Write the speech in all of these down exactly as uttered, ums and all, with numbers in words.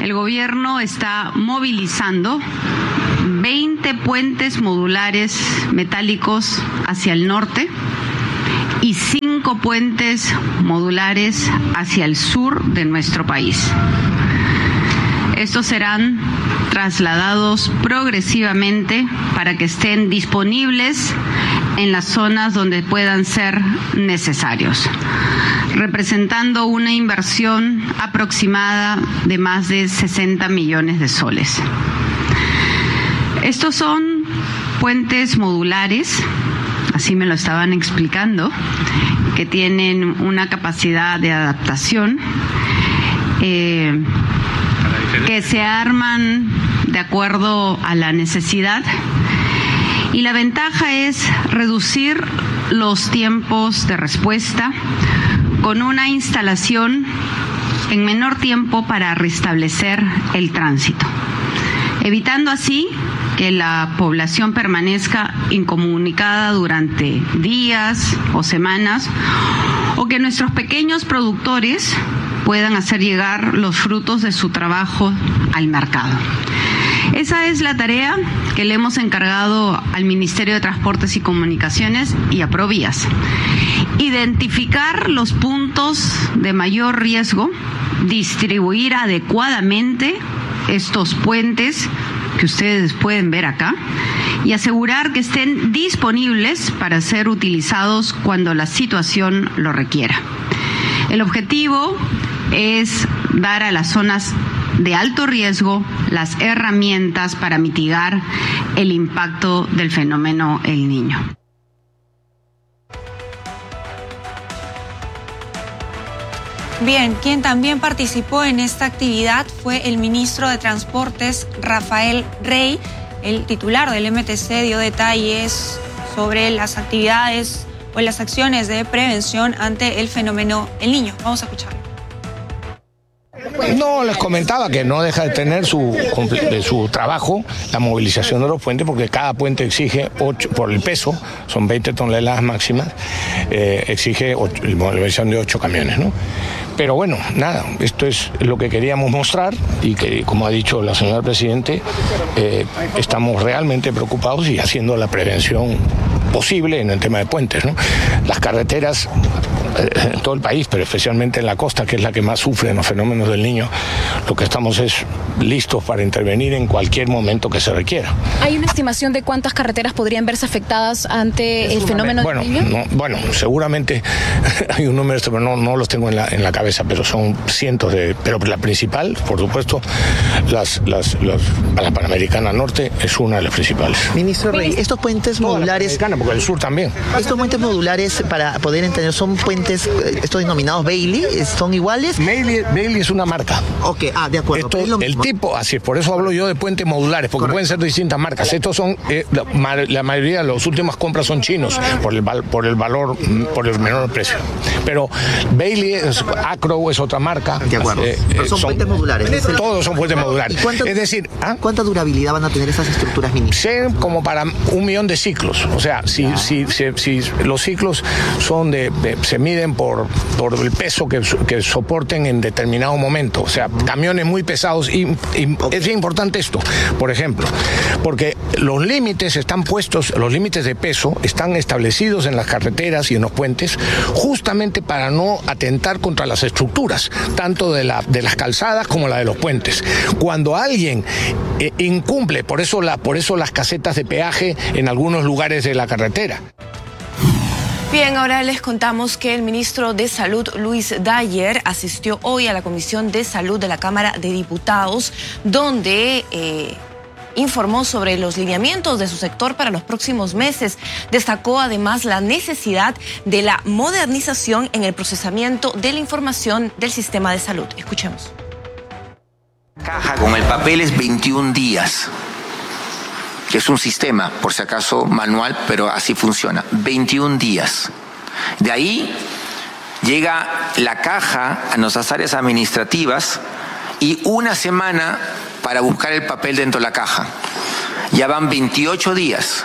el gobierno está movilizando veinte puentes modulares metálicos hacia el norte y cinco puentes modulares hacia el sur de nuestro país. Estos serán trasladados progresivamente para que estén disponibles en las zonas donde puedan ser necesarios, representando una inversión aproximada de más de sesenta millones de soles. Estos son puentes modulares, así me lo estaban explicando, que tienen una capacidad de adaptación, eh, que se arman de acuerdo a la necesidad, y la ventaja es reducir los tiempos de respuesta con una instalación en menor tiempo para restablecer el tránsito, evitando así que la población permanezca incomunicada durante días o semanas, o que nuestros pequeños productores puedan hacer llegar los frutos de su trabajo al mercado. Esa es la tarea que le hemos encargado al Ministerio de Transportes y Comunicaciones y a Provías. Identificar los puntos de mayor riesgo, distribuir adecuadamente estos puentes que ustedes pueden ver acá y asegurar que estén disponibles para ser utilizados cuando la situación lo requiera. El objetivo es dar a las zonas de alto riesgo las herramientas para mitigar el impacto del fenómeno El Niño. Bien, quien también participó en esta actividad fue el ministro de Transportes, Rafael Rey. El titular del M T C dio detalles sobre las actividades o las acciones de prevención ante el fenómeno El Niño. Vamos a escucharlo. No, les comentaba que no deja de tener su, su trabajo la movilización de los puentes, porque cada puente exige, ocho, por el peso, son veinte toneladas máximas, eh, exige ocho, la movilización de ocho camiones, ¿no? Pero bueno, nada, esto es lo que queríamos mostrar y que, como ha dicho la señora Presidente, eh, estamos realmente preocupados y haciendo la prevención posible en el tema de puentes, ¿no? Las carreteras eh, en todo el país, pero especialmente en la costa, que es la que más sufre en los fenómenos del Niño, lo que estamos es listos para intervenir en cualquier momento que se requiera. ¿Hay una estimación de cuántas carreteras podrían verse afectadas ante el fenómeno bueno, del Niño? No, bueno, seguramente hay un número, pero no, no los tengo en la, en la cabeza, pero son cientos de... Pero la principal, por supuesto, las, las, las, la Panamericana Norte es una de las principales. Ministro Rey, estos puentes modulares... Porque el sur también. Estos puentes modulares, para poder entender, son puentes, estos denominados Bailey, ¿son iguales? Bailey, Bailey es una marca. Ok, ah, de acuerdo. Esto, es lo mismo. El tipo, así es, por eso hablo yo de puentes modulares, porque Correcto. Pueden ser de distintas marcas. Estos son, eh, la, la mayoría de las últimas compras son chinos, por el, por el valor, por el menor precio. Pero Bailey, es, Acro es otra marca. De acuerdo. Eh, Pero son, son puentes modulares. Todos son puentes modulares. Cuánto, es decir, ¿ah? ¿cuánta durabilidad van a tener esas estructuras mínimas? Ser como para un millón de ciclos. O sea, si, si, si, si los ciclos son de, de se miden por, por el peso que, que soporten en determinado momento. O sea, camiones muy pesados. Y, y okay. Es bien importante esto, por ejemplo, porque los límites están puestos, los límites de peso están establecidos en las carreteras y en los puentes, justamente para no atentar contra las estructuras, tanto de, la, de las calzadas como la de los puentes. Cuando alguien eh, incumple, por eso, la, por eso las casetas de peaje en algunos lugares de la carretera. Bien, ahora les contamos que el ministro de Salud, Luis Dayer, asistió hoy a la Comisión de Salud de la Cámara de Diputados, donde eh, informó sobre los lineamientos de su sector para los próximos meses. Destacó además la necesidad de la modernización en el procesamiento de la información del sistema de salud. Escuchemos. Caja con el papel es veintiún días. Que es un sistema, por si acaso manual, pero así funciona, veintiún días. De ahí llega la caja a nuestras áreas administrativas y una semana para buscar el papel dentro de la caja. Ya van veintiocho días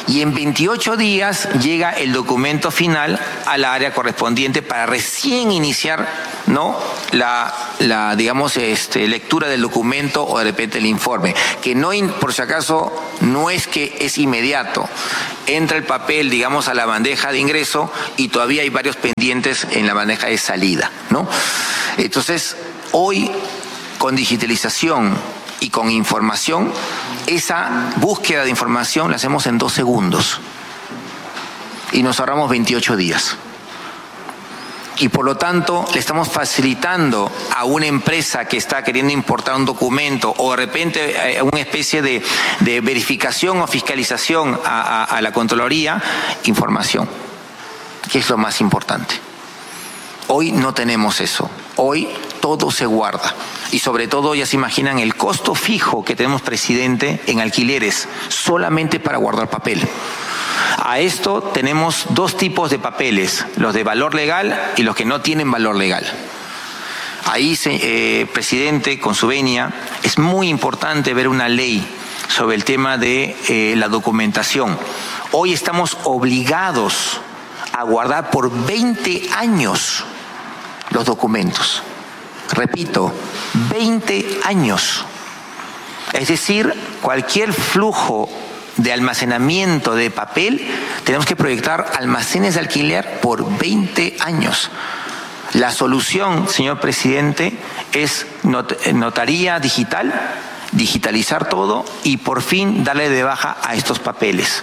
Y en veintiocho días llega el documento final al área correspondiente para recién iniciar, ¿no?, la, la digamos, este, lectura del documento o de repente el informe. Que no, por si acaso, no es que es inmediato. Entra el papel, digamos, a la bandeja de ingreso y todavía hay varios pendientes en la bandeja de salida, ¿no? Entonces, hoy, con digitalización y con información, esa búsqueda de información la hacemos en dos segundos y nos ahorramos veintiocho días. Y por lo tanto le estamos facilitando a una empresa que está queriendo importar un documento o de repente eh, una especie de, de verificación o fiscalización a, a, a la Contraloría, información, que es lo más importante. Hoy no tenemos eso. Hoy todo se guarda. Y sobre todo ya se imaginan el costo fijo que tenemos, presidente, en alquileres, solamente para guardar papel. A esto tenemos dos tipos de papeles, los de valor legal y los que no tienen valor legal. Ahí, eh, presidente, con su venia, es muy importante ver una ley sobre el tema de eh, la documentación. Hoy estamos obligados a guardar por veinte años los documentos. Repito, veinte años. Es decir, cualquier flujo de almacenamiento de papel, tenemos que proyectar almacenes de alquiler por veinte años. La solución, señor presidente, es not- notaría digital, digitalizar todo y por fin darle de baja a estos papeles.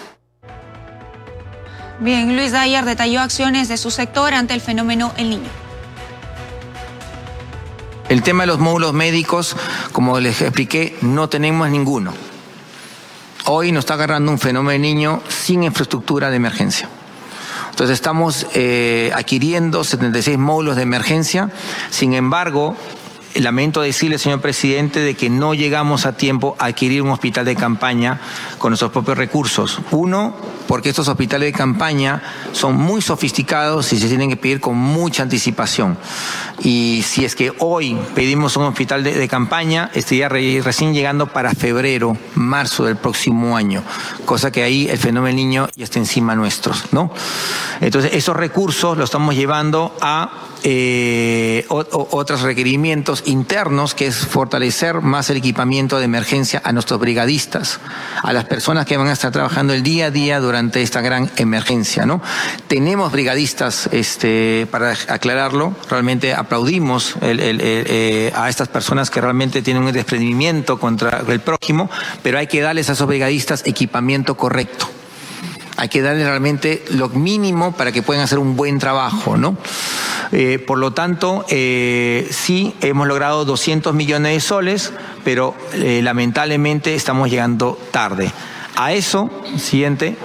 Bien, Luis Dyer detalló acciones de su sector ante el fenómeno El Niño. El tema de los módulos médicos, como les expliqué, no tenemos ninguno. Hoy nos está agarrando un fenómeno de niño sin infraestructura de emergencia. Entonces estamos eh, adquiriendo setenta y seis módulos de emergencia. Sin embargo, lamento decirle, señor presidente, de que no llegamos a tiempo a adquirir un hospital de campaña con nuestros propios recursos. Uno, porque estos hospitales de campaña son muy sofisticados y se tienen que pedir con mucha anticipación. Y si es que hoy pedimos un hospital de, de campaña, estaría re, recién llegando para febrero, marzo del próximo año, cosa que ahí el fenómeno del niño ya está encima nuestros, ¿no? Entonces, esos recursos los estamos llevando a eh, o, o, otros requerimientos internos, que es fortalecer más el equipamiento de emergencia a nuestros brigadistas, a las personas que van a estar trabajando el día a día durante esta gran emergencia, ¿no? Tenemos brigadistas, este, para aclararlo, realmente aplaudimos el, el, el, eh, a estas personas que realmente tienen un desprendimiento contra el prójimo, pero hay que darles a esos brigadistas equipamiento correcto. Hay que darles realmente lo mínimo para que puedan hacer un buen trabajo, ¿no? Eh, por lo tanto, eh, sí hemos logrado doscientos millones de soles, pero eh, lamentablemente estamos llegando tarde. A eso, siguiente,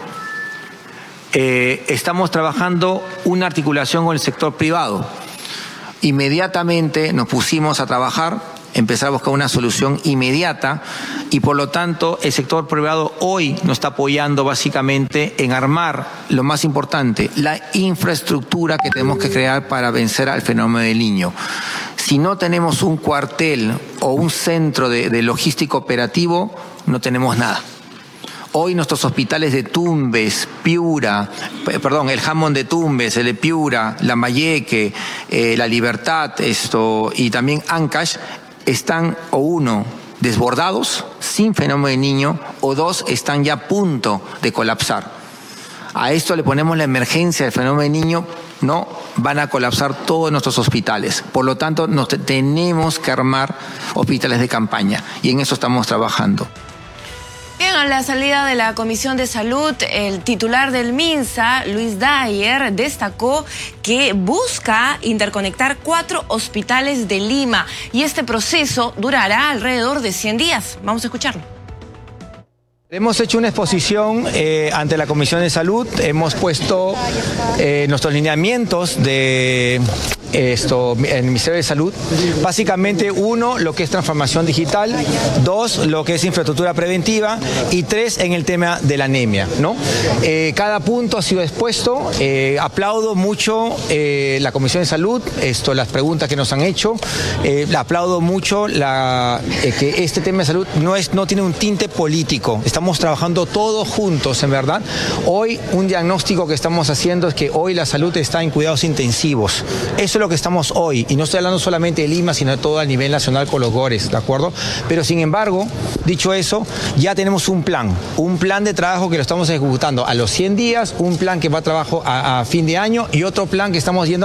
eh, estamos trabajando una articulación con el sector privado. Inmediatamente nos pusimos a trabajar, empezar a buscar una solución inmediata y por lo tanto el sector privado hoy nos está apoyando básicamente en armar lo más importante, la infraestructura que tenemos que crear para vencer al fenómeno del niño. Si no tenemos un cuartel o un centro de, de logística operativo, no tenemos nada. Hoy nuestros hospitales de Tumbes, Piura, perdón, el Hammond de Tumbes, el de Piura, Lambayeque, eh, La Libertad, esto, y también Ancash, están o uno, desbordados, sin fenómeno de niño, o dos, están ya a punto de colapsar. A esto le ponemos la emergencia del fenómeno de niño, no van a colapsar todos nuestros hospitales. Por lo tanto, nos tenemos que armar hospitales de campaña y en eso estamos trabajando. Bien, a la salida de la Comisión de Salud, el titular del MINSA, Luis Dyer, destacó que busca interconectar cuatro hospitales de Lima y este proceso durará alrededor de cien días. Vamos a escucharlo. Hemos hecho una exposición eh, ante la Comisión de Salud, hemos puesto eh, nuestros lineamientos de esto, en el Ministerio de Salud. Básicamente, uno, lo que es transformación digital, dos, lo que es infraestructura preventiva y tres, en el tema de la anemia, ¿no? Eh, cada punto ha sido expuesto. Eh, aplaudo mucho eh, la Comisión de Salud, esto, las preguntas que nos han hecho. Eh, aplaudo mucho la, eh, que este tema de salud no, es, no tiene un tinte político. Estamos trabajando todos juntos, en verdad. Hoy, un diagnóstico que estamos haciendo es que hoy la salud está en cuidados intensivos. Eso es lo que estamos hoy. Y no estoy hablando solamente de Lima, sino de todo a nivel nacional con los GORES, ¿de acuerdo? Pero, sin embargo, dicho eso, ya tenemos un plan. Un plan de trabajo que lo estamos ejecutando a los cien días, un plan que va a trabajo a, a fin de año y otro plan que estamos yendo